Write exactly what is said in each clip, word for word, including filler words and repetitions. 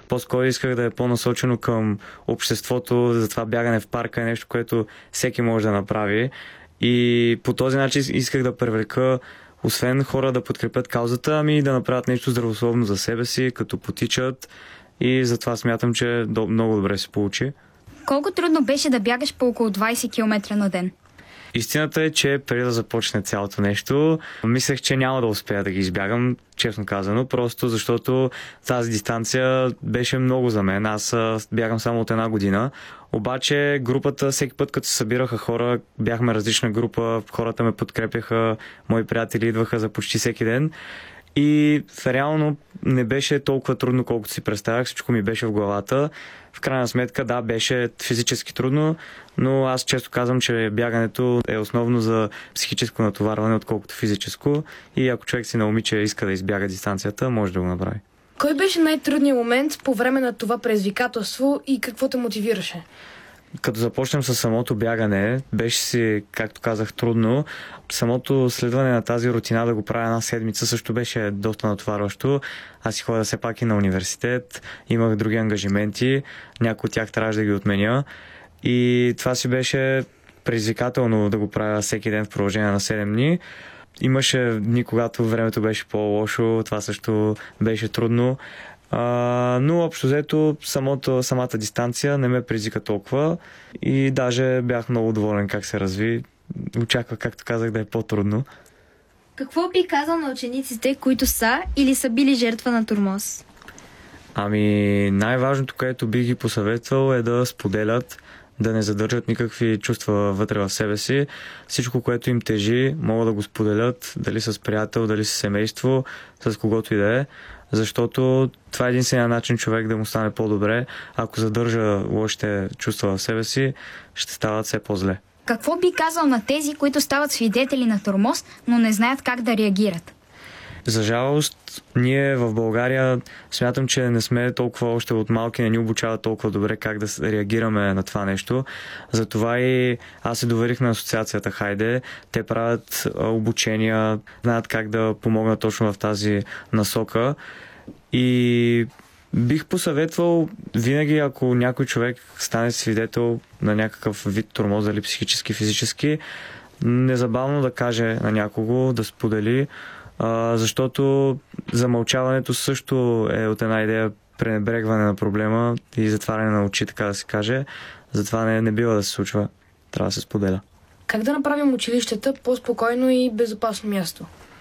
По-скоро исках да е по-насочено към обществото, затова бягане в парка е нещо, което всеки може да направи. И по този начин исках да привлека освен хора да подкрепят каузата, ами да направят нещо здравословно за себе си, като потичат. И затова смятам, че много добре се получи. Колко трудно беше да бягаш по около двайсет километра на ден? Истината е, че преди да започне цялото нещо, мислех, че няма да успея да ги избягам, честно казано, просто защото тази дистанция беше много за мен. Аз бягам само от една година. Обаче групата, всеки път като се събираха хора, бяхме различна група, хората ме подкрепяха, мои приятели идваха за почти всеки ден. И реално не беше толкова трудно, колкото си представях, всичко ми беше в главата. В крайна сметка, да, беше физически трудно, но аз често казвам, че бягането е основно за психическо натоварване, отколкото физическо. И ако човек си науми, че иска да избяга дистанцията, може да го направи. Кой беше най-трудният момент по време на това предизвикателство и какво те мотивираше? Като започнем с самото бягане, беше си, както казах, трудно. Самото следване на тази рутина да го правя една седмица също беше доста натоварващо. Аз си ходя все пак и на университет, имах други ангажименти, някои от тях трябваше да ги отменя. И това си беше предизвикателно да го правя всеки ден в продължение на седем дни. Имаше дни, когато времето беше по-лошо, това също беше трудно. Uh, но общо взето самото, самата дистанция не ме предизвика толкова и даже бях много доволен как се разви. Очаквах, както казах, да е по-трудно. Какво би казал на учениците, които са или са били жертва на тормоз? Ами най-важното, което бих ги посъветвал е да споделят, да не задържат никакви чувства вътре в себе си. Всичко, което им тежи, могат да го споделят, дали с приятел, дали с семейство, с когото и да е. Защото това е единственият начин човек да му стане по-добре. Ако задържа лошите чувства в себе си, ще стават все по-зле. Какво би казал на тези, които стават свидетели на тормоз, но не знаят как да реагират? За жалост, ние в България смятам, че не сме толкова още от малки, не ни обучават толкова добре как да реагираме на това нещо. Затова и аз се доверих на асоциацията Хайде. Те правят обучения, знаят как да помогнат точно в тази насока. И бих посъветвал винаги, ако някой човек стане свидетел на някакъв вид тормоз, дали психически, физически, незабавно да каже на някого, да сподели, Uh, защото замълчаването също е от една идея пренебрегване на проблема и затваряне на очи, така да се каже. Затова не, не бива да се случва. Трябва да се споделя. Как да направим училищата по-спокойно и безопасно място?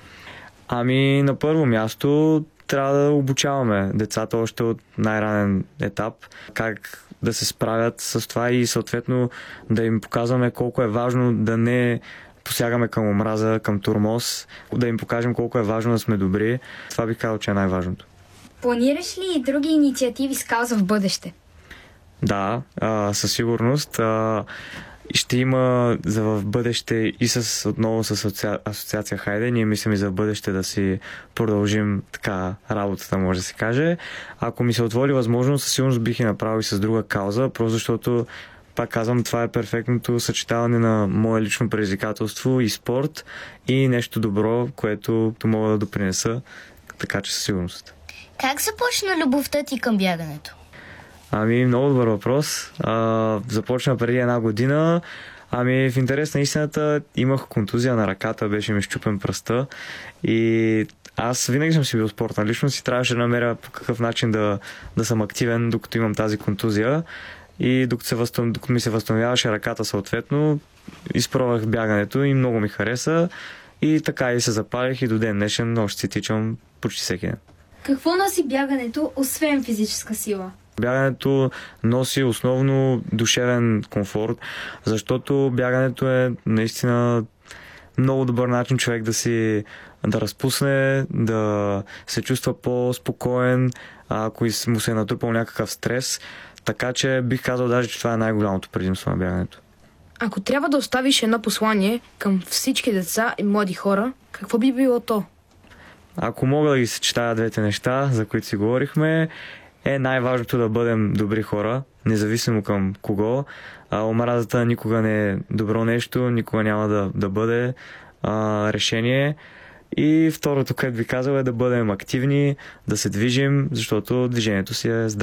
Ами на първо място трябва да обучаваме децата още от най-ранен етап как да се справят с това и съответно да им показваме колко е важно да не посягаме към омраза, към тормоз, да им покажем колко е важно да сме добри. Това бих казал, че е най-важното. Планираш ли и други инициативи с кауза в бъдеще? Да, а, със сигурност. А, ще има за в бъдеще и с, отново с асоциа... асоциация Хайде. Ние мислим и за бъдеще да си продължим така работата, може да се каже. Ако ми се отвори възможност, със сигурност бих и направил и с друга кауза, просто защото пак казвам, това е перфектното съчетаване на мое лично предизвикателство и спорт и нещо добро, което мога да допринеса, така че със сигурност. Как започна любовта ти към бягането? Ами, много добър въпрос. А, започна преди една година. Ами, в интерес на истината имах контузия на ръката, беше ми щупен пръста и аз винаги съм си бил спортна личност и трябваше да намеря по какъв начин да, да съм активен, докато имам тази контузия. И докато, се възстан... докато ми се възстановяваше ръката съответно, изпробвах бягането и много ми хареса. И така и се запалих и до ден днешен още си тичам почти всеки ден. Какво носи бягането, освен физическа сила? Бягането носи основно душевен комфорт, защото бягането е наистина много добър начин човек да си да разпусне, да се чувства по-спокоен, ако му се е натрупал някакъв стрес. Така че бих казал даже, че това е най-голямото предимство на бягането. Ако трябва да оставиш едно послание към всички деца и млади хора, какво би било то? Ако мога да ги съчетая двете неща, за които си говорихме, е най-важното да бъдем добри хора, независимо към кого. А, омразата никога не е добро нещо, никога няма да, да бъде а, решение. И второто, което ви казал, е да бъдем активни, да се движим, защото движението си е здраве.